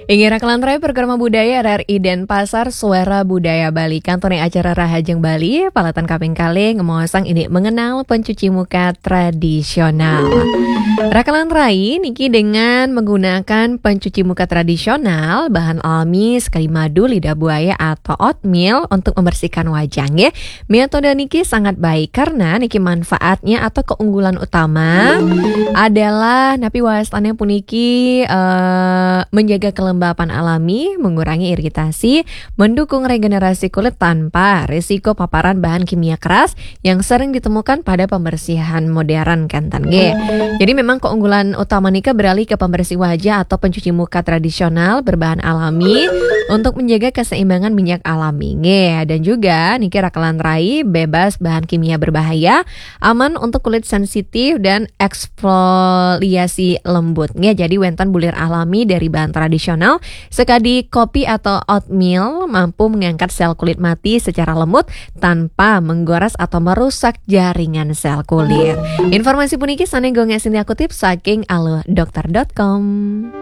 Ingira Kelantaran Perkara Budaya RRI Denpasar Suara Budaya Bali Kantor acara Rahajeng Bali Palatan Kaping Kali ngemosang ini mengenal pencuci muka tradisional. Rakalan Rai niki dengan menggunakan pencuci muka tradisional bahan alami sekali madu lidah buaya atau oatmeal untuk membersihkan wajah ya. Metode niki sangat baik karena niki manfaatnya atau keunggulan utama adalah napi wastannya puniki menjaga kelembapan alami, mengurangi iritasi, mendukung regenerasi kulit tanpa risiko paparan bahan kimia keras yang sering ditemukan pada pembersihan modern kantan ge. Jadi memang keunggulan utama nika beralih ke pembersih wajah atau pencuci muka tradisional berbahan alami untuk menjaga keseimbangan minyak alami ge. Dan juga niki Rakalan Rai bebas bahan kimia berbahaya, aman untuk kulit sensitif dan eksfoliasi lembut ge. Jadi wentan bulir alami dari bahan tradisional sekadi kopi atau oatmeal mampu mengangkat sel kulit mati secara lembut tanpa menggores atau merusak jaringan sel kulit. Informasi puniki sane gonge sini aku tips saking alodokter.com.